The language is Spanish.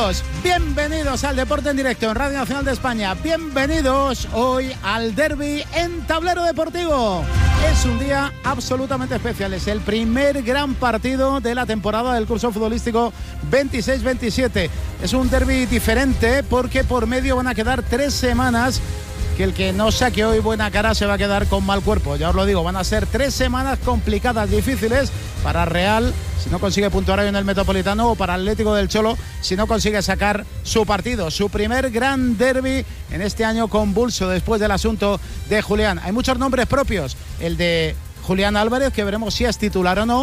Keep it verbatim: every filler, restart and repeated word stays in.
Amigos, bienvenidos al Deporte en Directo en Radio Nacional de España. Bienvenidos hoy al derbi en Tablero Deportivo. Es un día absolutamente especial. Es el primer gran partido de la temporada del curso futbolístico veintiséis veintisiete. Es un derbi diferente porque por medio van a quedar tres semanas que el que no saque hoy buena cara se va a quedar con mal cuerpo. Ya os lo digo, van a ser tres semanas complicadas, difíciles para Real si no consigue puntuar hoy en el Metropolitano, o para Atlético del Cholo si no consigue sacar su partido. Su primer gran derbi en este año convulso después del asunto de Julián. Hay muchos nombres propios. El de Julián Álvarez, que veremos si es titular o no.